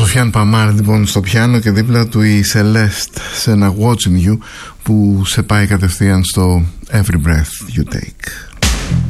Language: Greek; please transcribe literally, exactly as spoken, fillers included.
Σοφιάν Παμάρ λοιπόν στο πιάνο και δίπλα του η Celeste σε ένα Watching You που σε πάει κατευθείαν στο Every Breath You Take.